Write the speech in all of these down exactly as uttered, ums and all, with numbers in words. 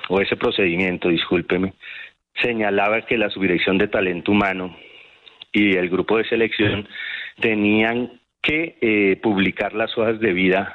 o ese procedimiento, discúlpeme, señalaba que la Subdirección de Talento Humano y el grupo de selección tenían que eh, publicar las hojas de vida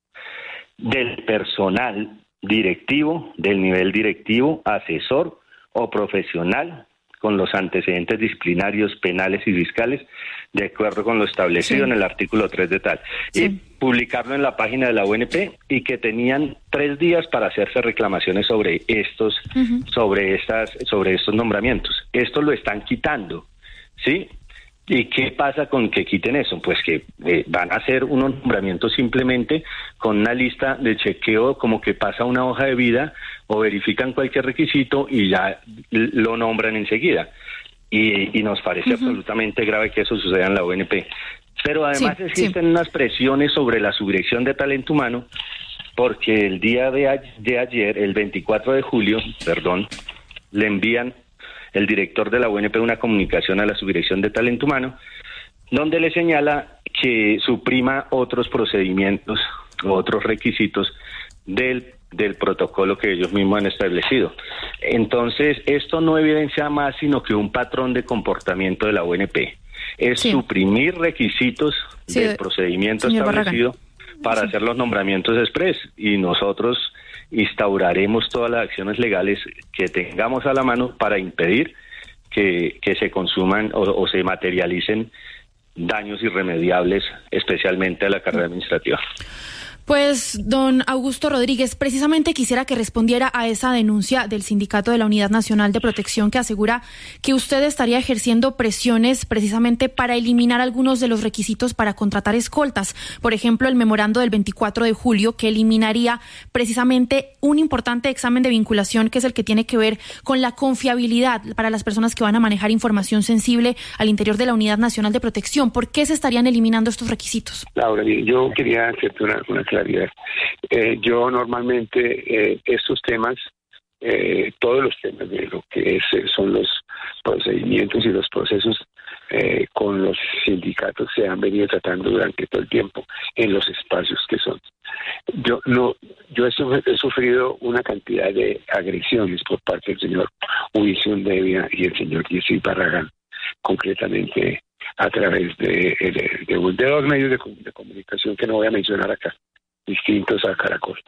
del personal directivo, del nivel directivo, asesor o profesional, con los antecedentes disciplinarios, penales y fiscales, de acuerdo con lo establecido sí. en el artículo tres de tal. Sí. Y publicarlo en la página de la U N P, y que tenían tres días para hacerse reclamaciones sobre estos, uh-huh. sobre estas, sobre estos nombramientos. Esto lo están quitando, ¿sí? ¿Y qué pasa con que quiten eso? Pues que eh, van a hacer unos nombramientos simplemente con una lista de chequeo, como que pasa una hoja de vida o verifican cualquier requisito y ya lo nombran enseguida. Y, y nos parece uh-huh. absolutamente grave que eso suceda en la U N P. Pero además sí, existen sí. unas presiones sobre la Subdirección de Talento Humano, porque el día de, a- de ayer, el veinticuatro de julio, perdón, le envían el director de la U N P una comunicación a la Subdirección de Talento Humano, donde le señala que suprima otros procedimientos o otros requisitos del, del protocolo que ellos mismos han establecido. Entonces, esto no evidencia más sino que un patrón de comportamiento de la U N P. Es sí. suprimir requisitos sí, del procedimiento establecido Barragán. para sí. hacer los nombramientos express, y nosotros instauraremos todas las acciones legales que tengamos a la mano para impedir que, que se consuman o, o se materialicen daños irremediables, especialmente a la carrera administrativa. Pues, don Augusto Rodríguez, precisamente quisiera que respondiera a esa denuncia del Sindicato de la Unidad Nacional de Protección, que asegura que usted estaría ejerciendo presiones precisamente para eliminar algunos de los requisitos para contratar escoltas. Por ejemplo, el memorando del veinticuatro de julio, que eliminaría precisamente un importante examen de vinculación, que es el que tiene que ver con la confiabilidad para las personas que van a manejar información sensible al interior de la Unidad Nacional de Protección. ¿Por qué se estarían eliminando estos requisitos? Laura, yo quería hacerte una, una claridad. Eh, yo normalmente eh, estos temas, eh, todos los temas de lo que es, son los procedimientos y los procesos eh, con los sindicatos se han venido tratando durante todo el tiempo en los espacios que son. Yo no, yo he, he sufrido una cantidad de agresiones por parte del señor Ulises Devia y el señor Jesse Barragán, concretamente a través de, de, de, de dos medios de, de comunicación que no voy a mencionar acá, distintos a Caracol,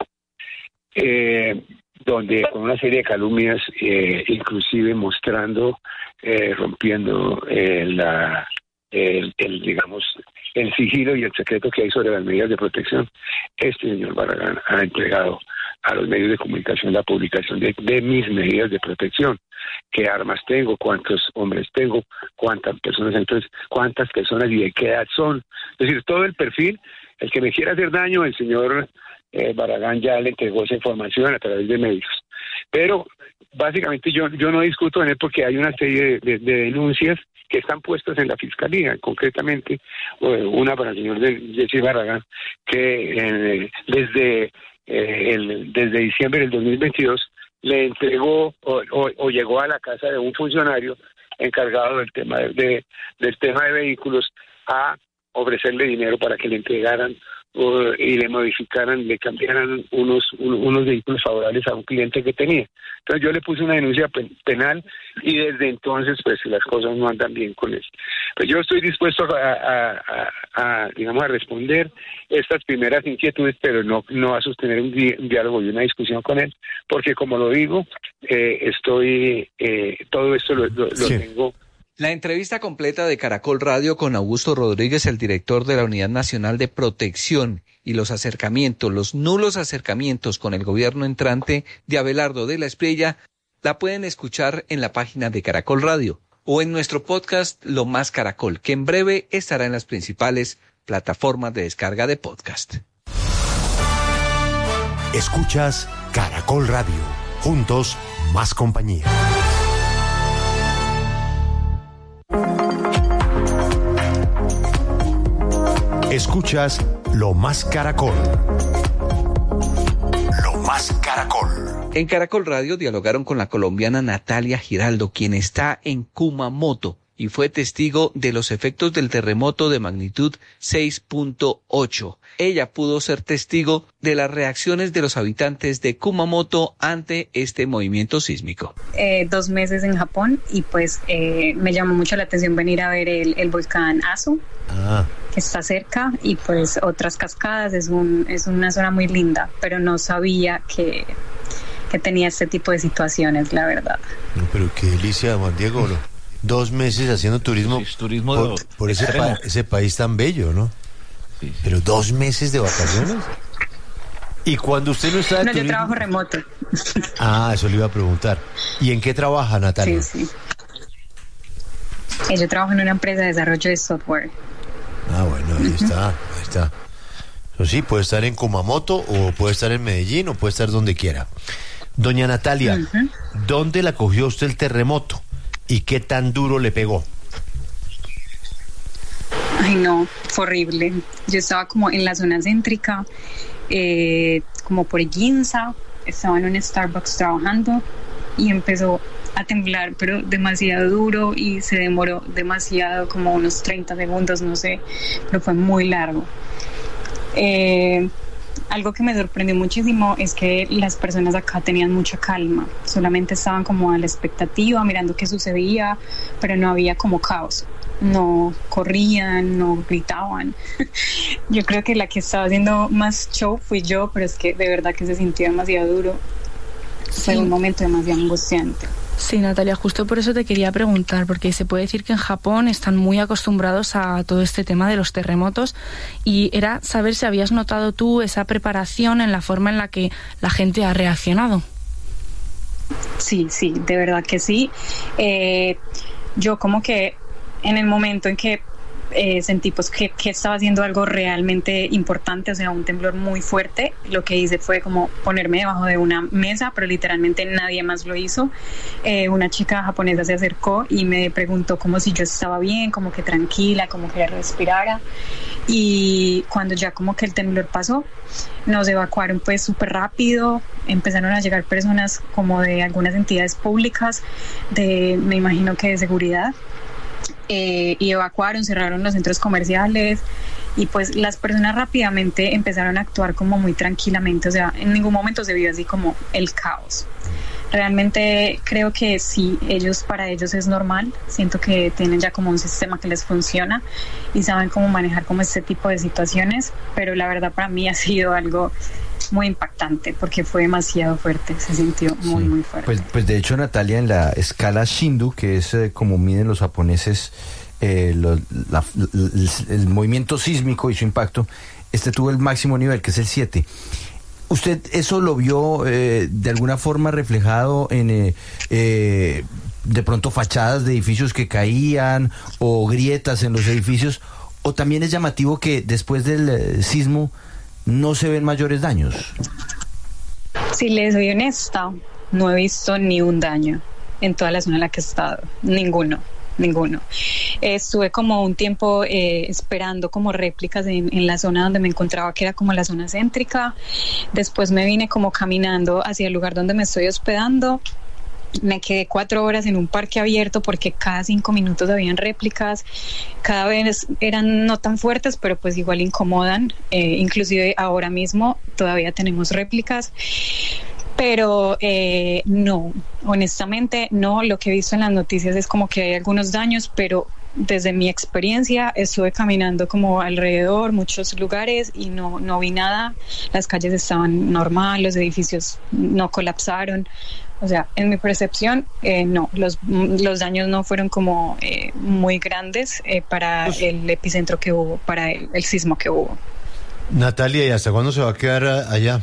eh, donde con una serie de calumnias, eh, inclusive mostrando, eh, rompiendo eh, la, el, el, digamos, el sigilo y el secreto que hay sobre las medidas de protección, este señor Barragán ha entregado a los medios de comunicación la publicación de, de mis medidas de protección, qué armas tengo, cuántos hombres tengo, cuántas personas, entonces, cuántas personas y de qué edad son, es decir, todo el perfil. El que me quiera hacer daño, el señor eh, Barragán ya le entregó esa información a través de medios. Pero básicamente yo yo no discuto en él porque hay una serie de, de, de denuncias que están puestas en la Fiscalía, concretamente una para el señor Jesse Barragán, que eh, desde, eh, el, desde diciembre del dos mil veintidós le entregó o, o, o llegó a la casa de un funcionario encargado del tema de, de, del tema de vehículos a ofrecerle dinero para que le entregaran uh, y le modificaran, le cambiaran unos un, unos vehículos favorables a un cliente que tenía. Entonces yo le puse una denuncia pen, penal y desde entonces pues las cosas no andan bien con eso. Pues yo estoy dispuesto a, a, a, a digamos a responder estas primeras inquietudes, pero no no a sostener un, di- un diálogo y una discusión con él, porque como lo digo, eh, estoy eh, todo esto lo, lo, sí. lo tengo. La entrevista completa de Caracol Radio con Augusto Rodríguez, el director de la Unidad Nacional de Protección, y los acercamientos, los nulos acercamientos con el gobierno entrante de Abelardo de la Espriella, la pueden escuchar en la página de Caracol Radio o en nuestro podcast Lo Más Caracol, que en breve estará en las principales plataformas de descarga de podcast. Escuchas Caracol Radio. Juntos, más compañía. Escuchas Lo Más Caracol. Lo Más Caracol. En Caracol Radio dialogaron con la colombiana Natalia Giraldo, quien está en Kumamoto, y fue testigo de los efectos del terremoto de magnitud seis punto ocho. Ella pudo ser testigo de las reacciones de los habitantes de Kumamoto ante este movimiento sísmico. Eh, dos meses en Japón y pues eh, me llamó mucho la atención venir a ver el, el volcán Asu, ah. que está cerca, y pues otras cascadas. Es, un, es una zona muy linda, pero no sabía que, que tenía este tipo de situaciones, la verdad. No, pero qué delicia, Juan Diego, ¿no? Dos meses haciendo turismo, sí, turismo por, por ese, pa, ese país tan bello, ¿no? Sí, sí. Pero dos meses de vacaciones. ¿Y cuando usted no está de No, turismo? Yo trabajo remoto. Ah, eso le iba a preguntar. ¿Y en qué trabaja, Natalia? Sí, sí. Eh, yo trabajo en una empresa de desarrollo de software. Ah, bueno, ahí uh-huh. está, ahí está. Eso sí, puede estar en Kumamoto, o puede estar en Medellín, o puede estar donde quiera. Doña Natalia, uh-huh. ¿dónde la cogió usted el terremoto? ¿Y qué tan duro le pegó? Ay, no, fue horrible. Yo estaba como en la zona céntrica, eh, como por Ginza, estaba en un Starbucks trabajando y empezó a temblar, pero demasiado duro, y se demoró demasiado, como unos treinta segundos, no sé, pero fue muy largo. Eh... Algo que me sorprendió muchísimo es que las personas acá tenían mucha calma, solamente estaban como a la expectativa, mirando qué sucedía, pero no había como caos, no corrían, no gritaban. Yo creo que la que estaba haciendo más show fui yo, pero es que de verdad que se sintió demasiado duro, fue sí. un momento demasiado angustiante. Sí, Natalia, justo por eso te quería preguntar, porque se puede decir que en Japón están muy acostumbrados a todo este tema de los terremotos, y era saber si habías notado tú esa preparación en la forma en la que la gente ha reaccionado. Sí, sí, de verdad que sí. Eh, yo como que en el momento en que Eh, sentí pues que, que estaba haciendo algo realmente importante, o sea, un temblor muy fuerte, lo que hice fue como ponerme debajo de una mesa, pero literalmente nadie más lo hizo. Eh, una chica japonesa se acercó y me preguntó como si yo estaba bien, como que tranquila, como que respirara, y cuando ya como que el temblor pasó, nos evacuaron pues súper rápido, empezaron a llegar personas como de algunas entidades públicas, de, me imagino que de seguridad, Eh, y evacuaron, cerraron los centros comerciales, y pues las personas rápidamente empezaron a actuar como muy tranquilamente, o sea, en ningún momento se vio así como el caos. Realmente creo que sí, ellos, para ellos es normal, siento que tienen ya como un sistema que les funciona y saben cómo manejar como este tipo de situaciones, pero la verdad para mí ha sido algo muy impactante porque fue demasiado fuerte, se sintió muy, sí. muy fuerte. Pues, pues de hecho, Natalia, en la escala Shindu, que es eh, como miden los japoneses eh, lo, la, el, el movimiento sísmico y su impacto, este tuvo el máximo nivel, que es el siete. ¿Usted eso lo vio eh, de alguna forma reflejado en eh, eh, de pronto fachadas de edificios que caían o grietas en los edificios? ¿O también es llamativo que después del eh, sismo no se ven mayores daños? Si les soy honesta, no he visto ni un daño en toda la zona en la que he estado, ninguno. Ninguno. Eh, estuve como un tiempo eh, esperando como réplicas en, en la zona donde me encontraba, que era como la zona céntrica. Después me vine como caminando hacia el lugar donde me estoy hospedando. Me quedé cuatro horas en un parque abierto porque cada cinco minutos habían réplicas. Cada vez eran no tan fuertes, pero pues igual incomodan. Eh, inclusive ahora mismo todavía tenemos réplicas. Pero eh, no, honestamente no, lo que he visto en las noticias es como que hay algunos daños, pero desde mi experiencia estuve caminando como alrededor, muchos lugares, y no, no vi nada. Las calles estaban normal, los edificios no colapsaron. O sea, en mi percepción, eh, no, los, los daños no fueron como eh, muy grandes eh, para el epicentro que hubo, para el, el sismo que hubo. Natalia, ¿y hasta cuándo se va a quedar allá?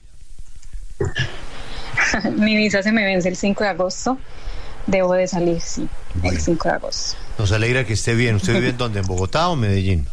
Mi visa se me vence el cinco de agosto. Debo de salir, sí, bueno, el cinco de agosto. Nos alegra que esté bien. ¿Usted vive en dónde? ¿En Bogotá o Medellín?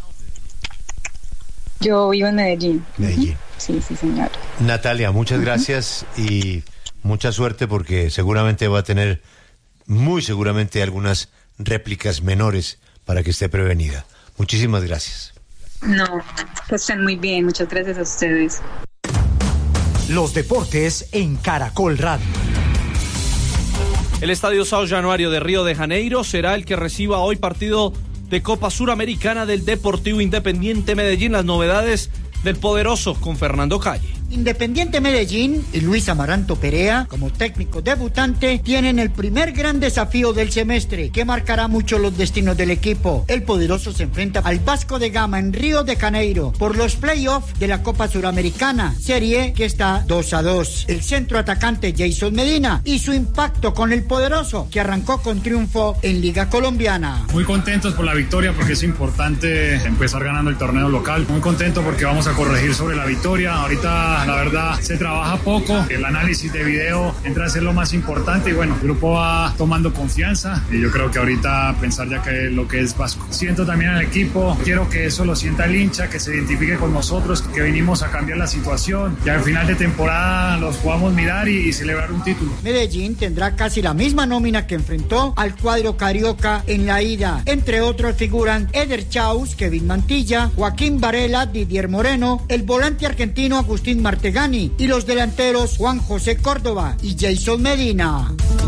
Yo vivo en Medellín. Medellín. Sí, sí, señor. Natalia, muchas uh-huh. gracias y mucha suerte, porque seguramente va a tener, muy seguramente, algunas réplicas menores para que esté prevenida. Muchísimas gracias. No, que estén muy bien. Muchas gracias a ustedes. Los deportes en Caracol Radio. El Estadio São Januário de Río de Janeiro será el que reciba hoy partido de Copa Suramericana del Deportivo Independiente Medellín. Las novedades del poderoso con Fernando Calle. Independiente Medellín y Luis Amaranto Perea, como técnico debutante, tienen el primer gran desafío del semestre, que marcará mucho los destinos del equipo. El poderoso se enfrenta al Vasco de Gama en Río de Janeiro por los playoffs de la Copa Suramericana, serie que está dos a dos. El centro atacante Jason Medina y su impacto con el poderoso, que arrancó con triunfo en Liga Colombiana. Muy contentos por la victoria porque es importante empezar ganando el torneo local. Muy contento porque vamos a corregir sobre la victoria. Ahorita la verdad se trabaja poco, el análisis de video entra a ser lo más importante y bueno, el grupo va tomando confianza y yo creo que ahorita pensar ya que lo que es Vasco. Siento también al equipo, quiero que eso lo sienta el hincha, que se identifique con nosotros, que vinimos a cambiar la situación, ya al final de temporada los podamos mirar y, y celebrar un título. Medellín tendrá casi la misma nómina que enfrentó al cuadro carioca en la ida. Entre otros figuran Eder Chaus, Kevin Mantilla, Joaquín Varela, Didier Moreno, el volante argentino Agustín Martegani y los delanteros Juan José Córdoba y Jason Medina.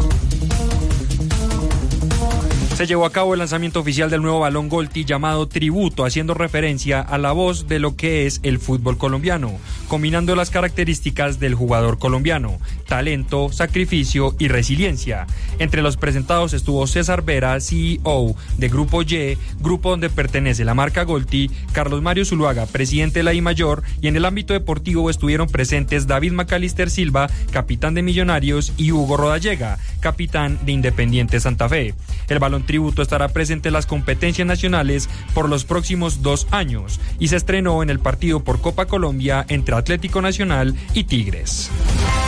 Se llevó a cabo el lanzamiento oficial del nuevo balón Golti llamado Tributo, haciendo referencia a la voz de lo que es el fútbol colombiano, combinando las características del jugador colombiano: talento, sacrificio y resiliencia. Entre los presentados estuvo César Vera, C E O de Grupo Y, grupo donde pertenece la marca Golti, Carlos Mario Zuluaga, presidente de la I Mayor, y en el ámbito deportivo estuvieron presentes David Macalister Silva, capitán de Millonarios, y Hugo Rodallega, capitán de Independiente Santa Fe. El balón Tributo estará presente en las competencias nacionales por los próximos dos años y se estrenó en el partido por Copa Colombia entre Atlético Nacional y Tigres.